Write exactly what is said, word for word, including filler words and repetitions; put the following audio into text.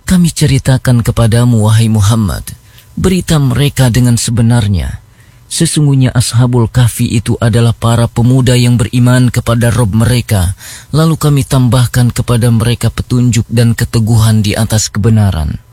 Kami ceritakan kepadamu, wahai Muhammad, berita mereka dengan sebenarnya. Sesungguhnya Ashabul Kahfi itu adalah para pemuda yang beriman kepada Rabb mereka, lalu kami tambahkan kepada mereka petunjuk dan keteguhan di atas kebenaran.